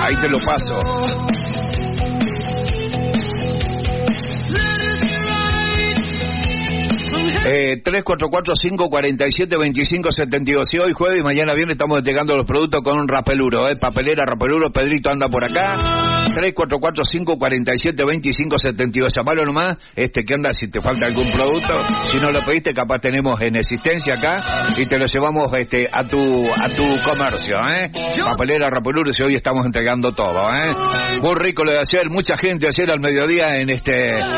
Ahí te lo paso. 344-547-2572. Si hoy jueves y mañana viernes estamos entregando los productos con un Rapeluro, papelera Rapeluro. Pedrito anda por acá. 344-547-2572. Llamalo nomás, que anda si te falta algún producto. Si no lo pediste, capaz tenemos en existencia acá y te lo llevamos a tu comercio, Papelera Rapeluro, si hoy estamos entregando todo, Muy rico lo de ayer, mucha gente ayer al mediodía en el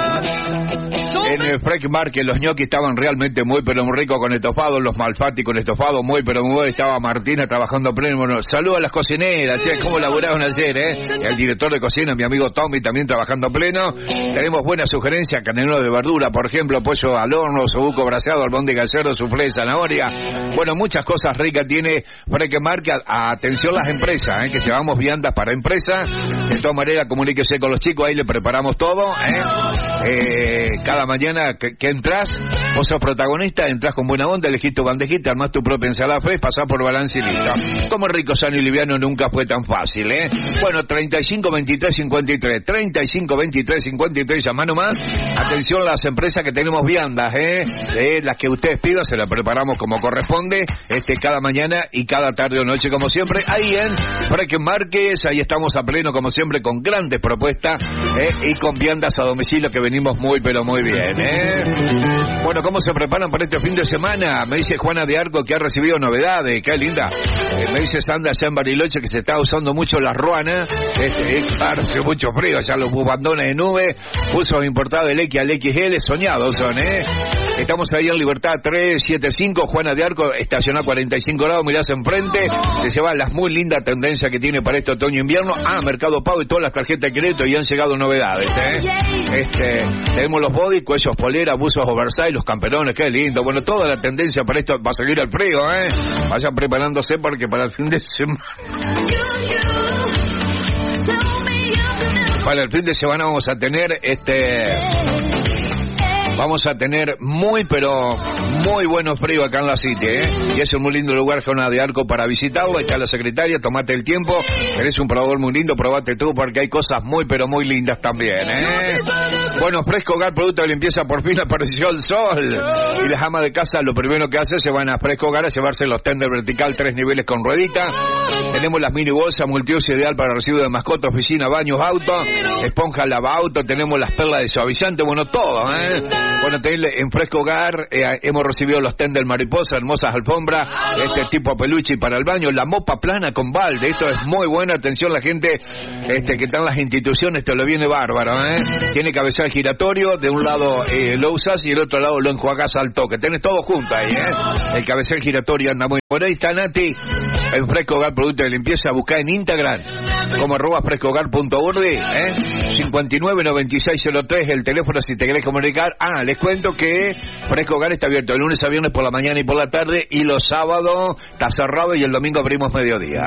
Fresh Market. Los ñoquis estaban realmente muy pero muy ricos con estofado, los malfatti con estofado muy pero muy bueno. Estaba Martina trabajando pleno. Bueno, saludos a las cocineras, cómo laburaron ayer, El director de cocina, mi amigo Tommy, también trabajando pleno. Tenemos buenas sugerencias, canelero de verdura, por ejemplo, pollo al horno, sobuco braseado, albóndiga de cerdo, soufflé de zanahoria. Bueno, muchas cosas ricas tiene Fresh Market. Atención las empresas, que llevamos viandas para empresas. De todas maneras, comuníquese con los chicos, ahí le preparamos todo, cada mañana que entras, vos sos protagonista, entras con buena onda, elegís tu bandejita, armás tu propia ensalada fresh, pasás por balance y listo. Como rico, sano y liviano nunca fue tan fácil, Bueno, 35-23-53, 35-23-53, llamá nomás. Atención a las empresas que tenemos viandas, las que ustedes pidan, se las preparamos como corresponde, cada mañana y cada tarde o noche, como siempre, ahí en Fresh Market. Ahí estamos a pleno, como siempre, con grandes propuestas, y con viandas a domicilio que venimos muy, pero muy bien, Bueno, ¿cómo se preparan para este fin de semana? Me dice Juana de Arco que ha recibido novedades, qué linda. Me dice Sandra allá en Bariloche que se está usando mucho la ruana. Claro, hace mucho frío, ya los bubandones de nube, usos importados del X al XL, soñados son, Estamos ahí en Libertad 375, Juana de Arco, estacionada 45 grados, mirás enfrente, te lleva las muy lindas tendencias que tiene para este otoño-invierno. Mercado Pago y todas las tarjetas de crédito, y han llegado novedades, tenemos los body, cuellos polera, buzos oversize, los camperones, qué lindo. Bueno, toda la tendencia para esto va a seguir el frío, Vayan preparándose porque para el fin de semana... Para el fin de semana vamos a tener Vamos a tener muy, pero muy bueno frío acá en la City, Y es un muy lindo lugar, Juana de Arco, para visitarlo. Ahí está la secretaria, tomate el tiempo. Eres un probador muy lindo, probate tú, porque hay cosas muy, pero muy lindas también, Bueno, Fresco Hogar, producto de limpieza, por fin apareció el sol. Y las amas de casa, lo primero que hace, se van a Fresco Hogar a llevarse los tender vertical, 3 niveles con ruedita. Tenemos las mini bolsas multiuso ideal para residuos de mascota, oficina, baños, auto, esponja, lava auto. Tenemos las perlas de suavizante, bueno, todo, Bueno, en Fresco Hogar hemos recibido los tender mariposa, hermosas alfombras, tipo peluche para el baño, la mopa plana con balde. Esto es muy bueno, atención la gente que está en las instituciones, te lo viene bárbaro, Tiene cabezal giratorio, de un lado lo usas y del otro lado lo enjuagas al toque. Tenés todo junto ahí, El cabezal giratorio anda muy bueno. Ahí está Nati, en Fresco Hogar, producto de limpieza, buscá en Instagram como @frescohogar.org, 599603, el teléfono si te querés comunicar. Les cuento que Fresco Hogar está abierto de lunes a viernes por la mañana y por la tarde, y los sábados está cerrado, y el domingo abrimos mediodía,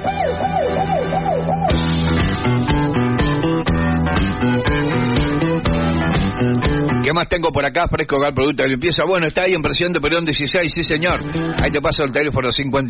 ¿Qué más tengo por acá? Fresco Hogar, producto de limpieza. Bueno, está ahí en Presidente Perón 16, sí señor. Ahí te paso el teléfono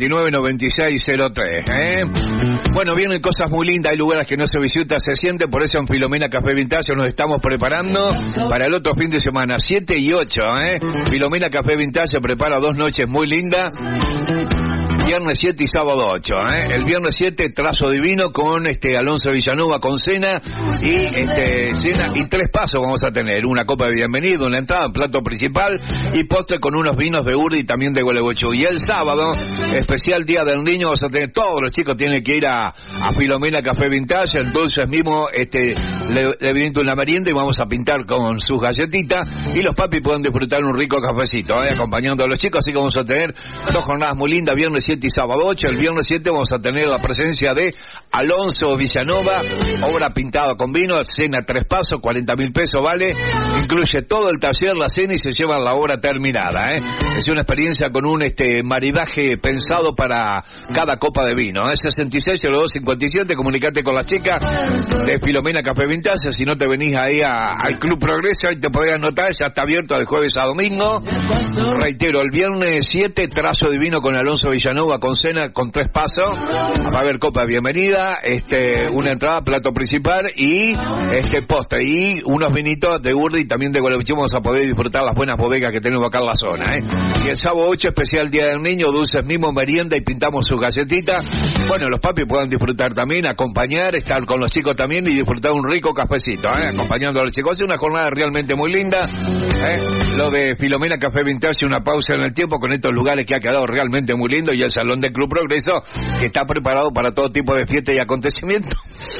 599603, Bueno, vienen cosas muy lindas, hay lugares que no se visitan, se sienten, por eso en Filomena Café Vintage nos estamos preparando para el otro fin de semana, 7 y 8, Filomena Café Vintage prepara 2 noches muy lindas. Viernes 7 y sábado 8, El viernes 7, trazo divino con Alonso Villanueva con cena y cena y 3 pasos vamos a tener. Una copa de bienvenido, una entrada, un plato principal y postre con unos vinos de Urdi y también de Gualeguaychú. Y el sábado, especial Día del Niño, vamos a tener, todos los chicos tienen que ir a Filomena Café Vintage, entonces mismo le brinda una merienda y vamos a pintar con sus galletitas y los papis pueden disfrutar un rico cafecito, acompañando a los chicos. Así que vamos a tener 2 jornadas muy lindas, viernes 7 y sábado 8. El viernes 7 vamos a tener la presencia de Alonso Villanova, obra pintada con vino, cena 3 pasos, 40.000 pesos vale, incluye todo el taller, la cena y se lleva la obra terminada, Es una experiencia con un maridaje pensado para cada copa de vino, 660257, comunicate con las chicas de Filomena Café Vintage. Si no te venís ahí al Club Progreso, ahí te podés anotar, ya está abierto de jueves a domingo. Reitero, el viernes 7, trazo divino con Alonso Villanova, uva con cena con 3 pasos. Va a haber copa de bienvenida, una entrada, plato principal y postre y unos vinitos de Urdi y también de Gualeguaychú. Vamos a poder disfrutar las buenas bodegas que tenemos acá en la zona, Y el sábado 8, especial Día del Niño, dulces mimo, merienda y pintamos su galletita. Bueno, los papis puedan disfrutar también, acompañar, estar con los chicos también y disfrutar un rico cafecito, acompañando a los chicos. Es una jornada realmente muy linda, Lo de Filomena Café Vintage, una pausa en el tiempo con estos lugares que ha quedado realmente muy lindo y el Salón del Club Progreso que está preparado para todo tipo de fiesta y acontecimiento.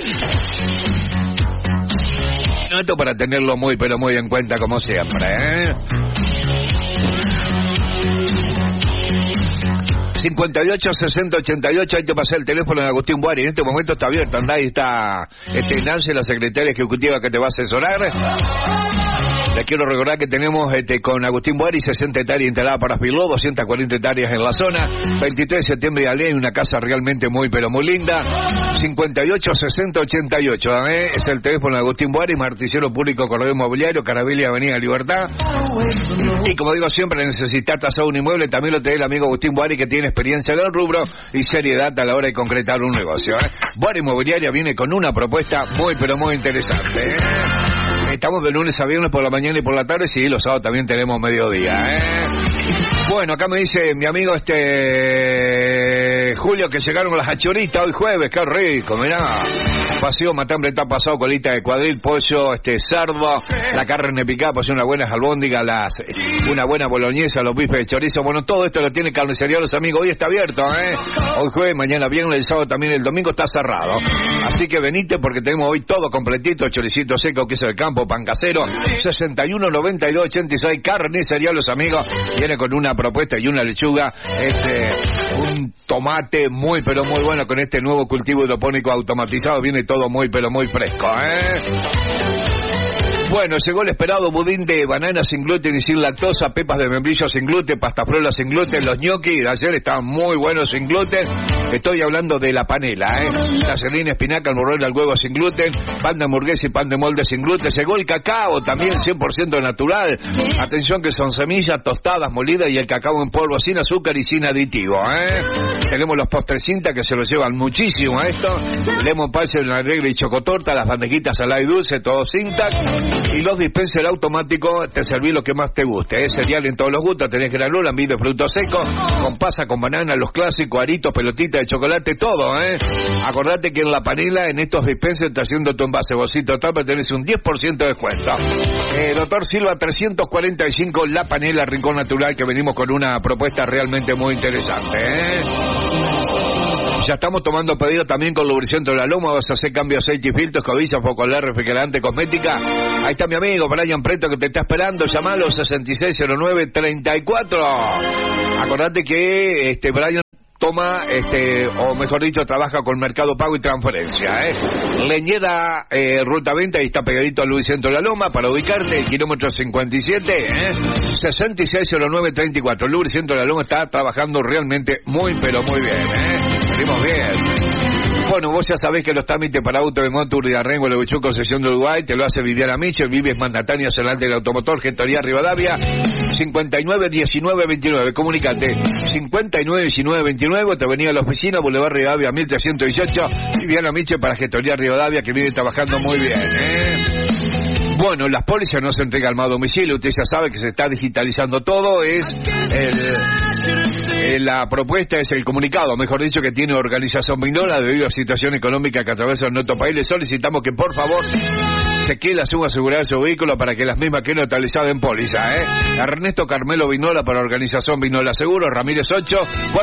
Esto para tenerlo muy pero muy en cuenta como siempre, 58 60 88, ahí te pasé el teléfono de Agustín Buari. En este momento está abierto, andá, ahí está Nancy, la secretaria ejecutiva que te va a asesorar. Les quiero recordar que tenemos con Agustín Buari 60 hectáreas instaladas para Filó, 240 hectáreas en la zona. 23 de septiembre de hay una casa realmente muy pero muy linda. 58 60 88, es el teléfono de Agustín Buari, marticero público, corredor inmobiliario, Carabelli, Avenida Libertad. Y como digo siempre, necesitas tasar un inmueble, también lo tiene el amigo Agustín Buari, que tiene experiencia en el rubro y seriedad a la hora de concretar un negocio. Buari Inmobiliaria viene con una propuesta muy pero muy interesante. Estamos de lunes a viernes por la mañana y por la tarde, sí, los sábados también tenemos mediodía, Bueno, acá me dice mi amigo Julio que llegaron las achoritas hoy jueves, qué rico, mirá. Paseo matambre está pasado, colita de cuadril, pollo, cerdo, la carne picada, pues una buena albóndiga, una buena boloñesa, los bifes de chorizo. Bueno, todo esto lo tiene Carnicería Los Amigos. Hoy está abierto, Hoy jueves, mañana viernes, el sábado también, el domingo está cerrado. Así que venite porque tenemos hoy todo completito, choricito seco, queso de campo, pan casero, 61 92 86, Carnicería Los Amigos. Viene con una propuesta y una lechuga, un tomate muy pero muy bueno con este nuevo cultivo hidropónico automatizado. Viene todo muy pero muy fresco, Bueno, llegó el esperado budín de banana sin gluten y sin lactosa, pepas de membrillo sin gluten, pasta frola sin gluten, los gnocchi de ayer estaban muy buenos sin gluten. Estoy hablando de la panela, Tallarina, espinaca, el morrón al huevo sin gluten, pan de hamburguesa y pan de molde sin gluten. Llegó el cacao también 100% natural. Atención que son semillas tostadas, molidas y el cacao en polvo sin azúcar y sin aditivo, Tenemos los postrecintas que se los llevan muchísimo a esto. Lemon pie, la regla y chocotorta, las bandejitas salada y dulce, todo Sintac. Y los dispensers automáticos, te serví lo que más te guste, cereal en todos los gustos, tenés granola, envite frutos secos, con pasa, con banana, los clásicos, aritos, pelotitas de chocolate, todo, Acordate que en la panela, en estos dispensers, está haciendo tu envase, bolsito tal, pero tenés un 10% de descuento. Doctor Silva 345, la panela Rincón Natural, que venimos con una propuesta realmente muy interesante, Ya estamos tomando pedido también con lubricante de la Loma. Vas a hacer cambio de aceite y filtros, cobija, focolar, refrigerante, cosmética. Ahí está mi amigo Brian Preto que te está esperando. Llamalo 6609-34. Acordate que Brian toma, o mejor dicho, trabaja con Mercado Pago y Transferencia, Leñera, Ruta 20, ahí está pegadito a Luis Centro de la Loma, para ubicarte, el kilómetro 57, 6609-34. Luis Centro de la Loma está trabajando realmente muy, pero muy bien, Venimos bien. Bueno, vos ya sabés que los trámites para auto de Montur y Arrengo, le Buchú, concesión de Uruguay, te lo hace Viviana Michel, Vives Mandataria Celante del Automotor, Gestoría Rivadavia, 591929, comunicate, 591929, te venía a la oficina, Boulevard Rivadavia, 1318, Viviana Michel para Gestoría Rivadavia, que viene trabajando muy bien, Bueno, las pólizas no se entregan al domicilio, usted ya sabe que se está digitalizando todo, la propuesta es el comunicado, mejor dicho, que tiene Organización Vignola debido a la situación económica que atraviesa nuestro país. Le solicitamos que por favor se quede la suma asegurada de su vehículo para que las mismas queden neutralizadas en póliza, Ernesto Carmelo Vignola para Organización Vignola Seguro, Ramírez 8,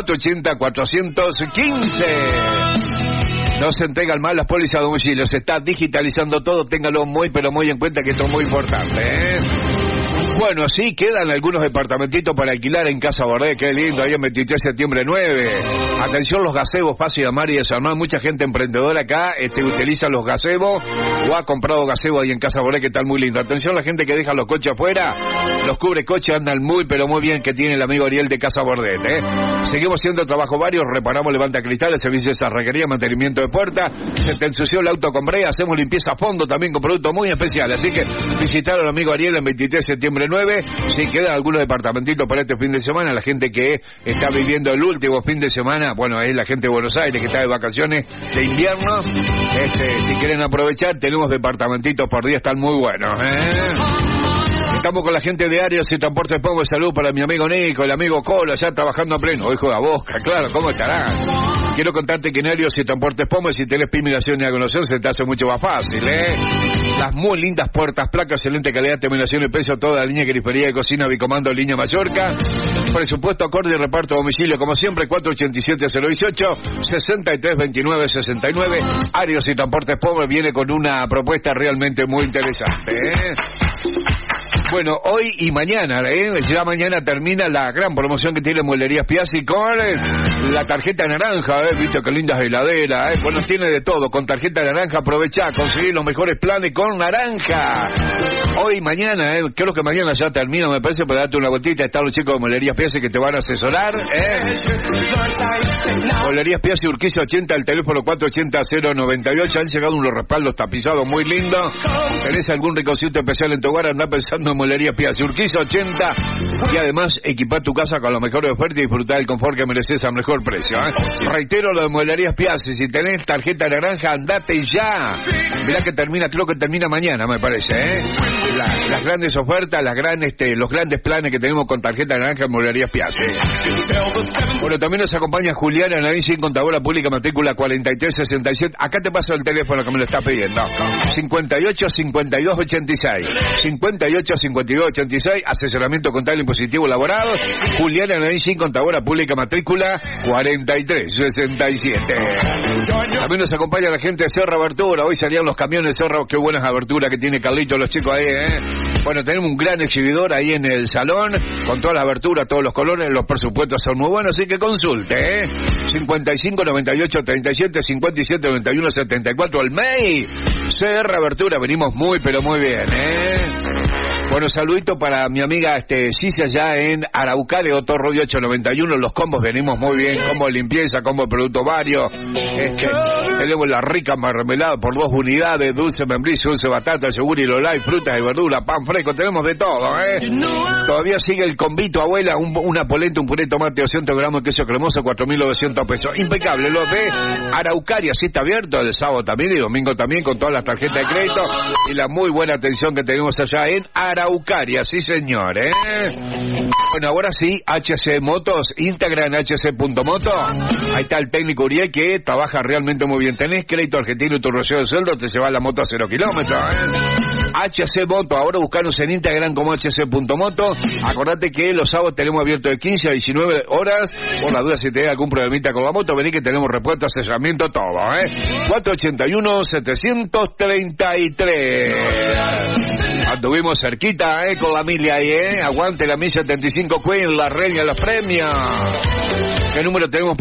480-415. No se entregan mal las pólizas a domicilio, se está digitalizando todo, téngalo muy pero muy en cuenta que esto es muy importante, Bueno, sí, quedan algunos departamentitos para alquilar en Casa Bordé, qué lindo, ahí en 23 de septiembre 9. Atención, los gazebos, fácil de amar y desarmar, mucha gente emprendedora acá utiliza los gazebos o ha comprado gazebo ahí en Casa Bordé, que están muy lindo. Atención, la gente que deja los coches afuera, los cubre coches andan muy pero muy bien, que tiene el amigo Ariel de Casa Bordé, Seguimos haciendo trabajo varios, reparamos levanta cristales, servicios de sarrajería, mantenimiento de puerta, se te ensució el auto con brea, hacemos limpieza a fondo también con productos muy especiales, así que visitar al amigo Ariel en 23 de septiembre 79. Si quedan algunos departamentitos para este fin de semana, la gente que está viviendo el último fin de semana, bueno, es la gente de Buenos Aires que está de vacaciones de invierno. Si quieren aprovechar, tenemos departamentitos por día, están muy buenos, Estamos con la gente de Arios y Transportes Pombo. Salud para mi amigo Nico, el amigo Colo, ya trabajando a pleno. Hoy juega Boca, claro, ¿cómo estarán? Quiero contarte que en Arios y Transportes Pombo, si tenés migración y agronoción, se te hace mucho más fácil, Las muy lindas puertas, placas, excelente calidad, terminación y peso, toda la línea grifería de cocina, Bicomando, línea Mallorca. Presupuesto acorde y reparto a domicilio, como siempre, 487-018, 6329-69. Arios y Transportes Pombo viene con una propuesta realmente muy interesante, Bueno, hoy y mañana, ya mañana termina la gran promoción que tiene Mueblerías Piazzi con la tarjeta naranja, viste qué lindas heladeras, Bueno, tiene de todo, con tarjeta naranja aprovechá, conseguir los mejores planes con naranja. Hoy y mañana, creo que mañana ya termina, me parece, para darte una vueltita, están los chicos de Mueblerías Piazzi que te van a asesorar, Mueblerías Piazzi, Urquiza 80, el teléfono 480-098, han llegado unos respaldos tapizados muy lindos. ¿Tenés algún rinconcito especial en tu hogar? Andá pensando en Mueblerías Piazzi, Urquiza 80, y además equipar tu casa con las mejores ofertas y disfrutar del confort que mereces a mejor precio, Reitero lo de Mueblerías Piazzi, si tenés tarjeta naranja, andate ya. Mirá que termina, creo que termina mañana, me parece, las grandes ofertas, los grandes planes que tenemos con tarjeta naranja en Mueblerías Piazzi. Bueno, también nos acompaña Juliana Navín, contadora pública, matrícula 4367. Acá te paso el teléfono que me lo está pidiendo. 58-52-86. 58-52-86, asesoramiento contable impositivo laboral. Juliana Navín, contadora pública, matrícula 4367. También nos acompaña la gente de Serra Abertura. Hoy salían los camiones Serra, qué buenas aberturas que tiene Carlito, los chicos ahí, Bueno, tenemos un gran exhibidor ahí en el salón, con todas las aberturas, todos los colores, los presupuestos son muy buenos, así que consulte, 55 98 37 57 91 74 al mail. Serra Abertura, venimos muy pero muy bien, Bueno, saludito para mi amiga Cicia allá en Araucaria, Otorro 891, los combos venimos muy bien, combo de limpieza, combo de productos varios, tenemos la rica mermelada por 2 unidades, dulce membrillo, dulce batata, yogur y lolay, frutas y verduras, pan fresco, tenemos de todo, Todavía sigue el combito, abuela, una polenta, un puré de tomate, 200 gramos de queso cremoso, 4.900 pesos, impecable. Lo de Araucaria, sí está abierto el sábado también y domingo también, con todas las tarjetas de crédito y la muy buena atención que tenemos allá en Araucaria, sí señor, Bueno, ahora sí, HC Motos, Instagram hc.moto, ahí está el técnico Uriel que trabaja realmente muy bien. Tenés crédito argentino y tu rollo de sueldo, te llevas la moto a 0 kilómetros, HC Moto, ahora buscanos en Instagram como hc.moto. Acordate que los sábados tenemos abierto de 15 a 19 horas. Por la duda, si tenés algún problemita con la moto, vení que tenemos repuesto, asesoramiento, todo, 481-733. Anduvimos cerquita, con la milla ahí, Aguante la milla 75 Queen, la reina de los premios. ¿Qué número tenemos?